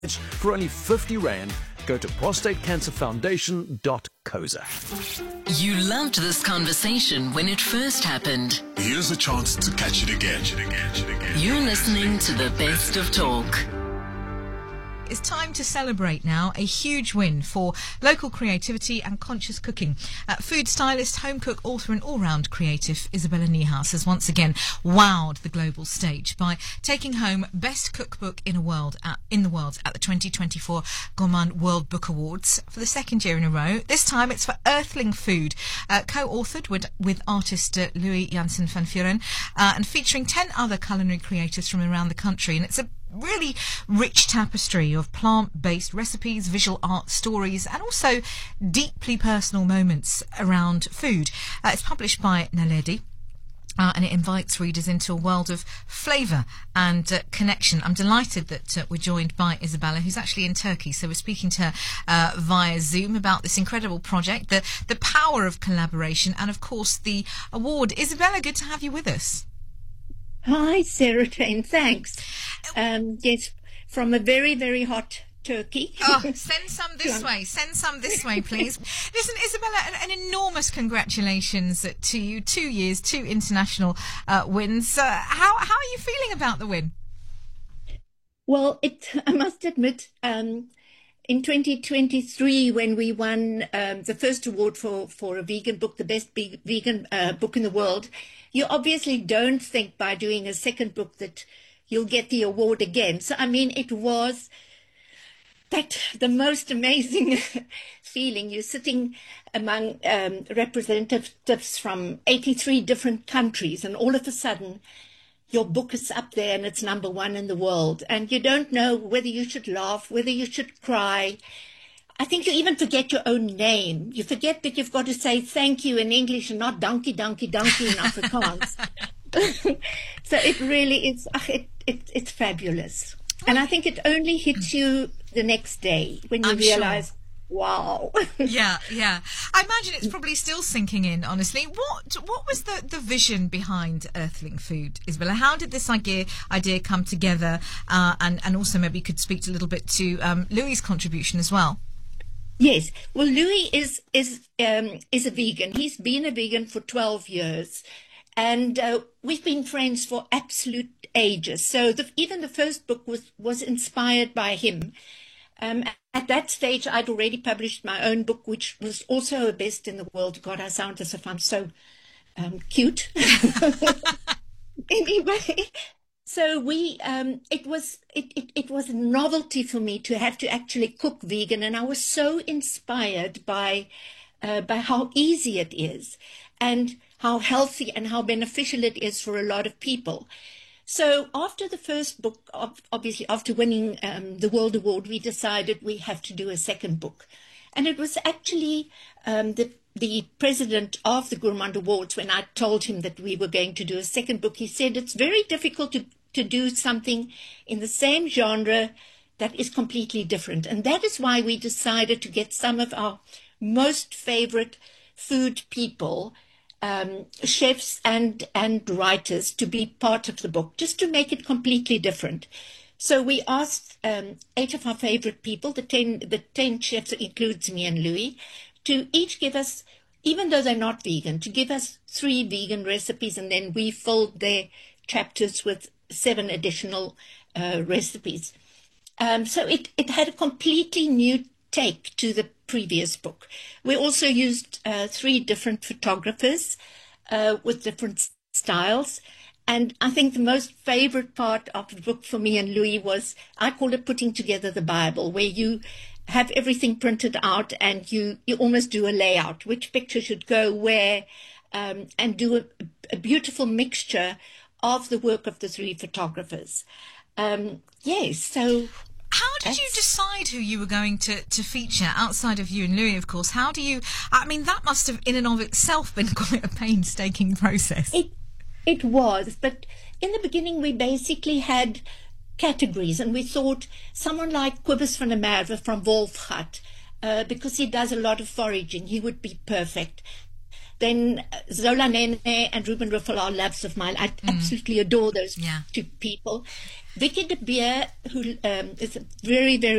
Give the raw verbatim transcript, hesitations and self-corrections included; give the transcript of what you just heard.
For only fifty rand, go to prostate cancer foundation dot coza. You loved this conversation when it first happened. Here's a chance to catch it again. You're listening to the best of talk. It's time to celebrate now a huge win for local creativity and conscious cooking. Uh, food stylist, home cook, author and all-round creative Isabella Niehaus has once again wowed the global stage by taking home Best Cookbook in a world at, in the world at the twenty twenty-four Gourmand World Book Awards for the second year in a row. This time it's for Earthling Food, uh, co-authored with, with artist uh, Louis Janssen van Vuren uh, and featuring ten other culinary creators from around the country. And it's a really rich tapestry of plant-based recipes, visual art, stories, and also deeply personal moments around food. Uh, it's published by Naledi. Uh, and it invites readers into a world of flavour and uh, connection. I'm delighted that uh, we're joined by Isabella, who's actually in Turkey. So we're speaking to her uh, via Zoom about this incredible project, the, the power of collaboration, and of course the award. Isabella, good to have you with us. Hi, Sarah Jane. Thanks. Um, yes, from a very, very hot Turkey. Oh, send some this way. Send some this way, please. Listen, Isabella, an, an enormous congratulations to you. Two years, two international uh, wins. Uh, how how are you feeling about the win? Well, it I must admit, um, in twenty twenty-three, when we won um, the first award for, for a vegan book, the best be- vegan uh, book in the world, you obviously don't think by doing a second book that you'll get the award again. So, I mean, it was that the most amazing feeling. You're sitting among um, representatives from eighty-three different countries, and all of a sudden your book is up there and it's number one in the world. And you don't know whether you should laugh, whether you should cry. I think you even forget your own name. You forget that you've got to say thank you in English and not donkey, donkey, donkey in Afrikaans. So it really is, it, it, it's fabulous. And I think it only hits you the next day when you I'm realize, sure. Wow. yeah, yeah. I imagine it's probably still sinking in, honestly. What what was the, the vision behind Earthling Food, Isabella? How did this idea idea come together? Uh, and, and also maybe you could speak a little bit to um, Louis' contribution as well. Yes. Well, Louis is, is, um, is a vegan. He's been a vegan for twelve years. And uh, we've been friends for absolute ages. So the, even the first book was, was inspired by him. Um, at that stage, I'd already published my own book, which was also a best in the world. God, I sound as if I'm so um, cute. Anyway, so we, um, it was it, it, it was a novelty for me to have to actually cook vegan, and I was so inspired by uh, by how easy it is, and how healthy and how beneficial it is for a lot of people. So after the first book, obviously after winning um, the World Award, we decided we have to do a second book. And it was actually um, the, the president of the Gourmand Awards, when I told him that we were going to do a second book, he said it's very difficult to, to do something in the same genre that is completely different. And that is why we decided to get some of our most favorite food people, Um, chefs and, and writers, to be part of the book, just to make it completely different. So we asked um, eight of our favorite people, the ten, the ten chefs, includes me and Louis, to each give us, even though they're not vegan, to give us three vegan recipes, and then we filled their chapters with seven additional uh, recipes. Um, so it, it had a completely new take to the previous book. We also used uh, three different photographers uh, with different styles. And I think the most favorite part of the book for me and Louis was, I call it putting together the Bible, where you have everything printed out and you, you almost do a layout, which picture should go where, um, and do a, a beautiful mixture of the work of the three photographers. Um, yes, so... How did you decide who you were going to, to feature outside of you and Louis, of course? How do you, I mean, that must have in and of itself been quite a painstaking process. It, it was, but in the beginning we basically had categories, and we thought someone like Cobus van der Merwe from Wolfgat, uh, because he does a lot of foraging, he would be perfect. then Zola Nene and Ruben Ruffalo are loves of mine. I mm. absolutely adore those yeah. two people. Vicky de Beer, who um, is a very, very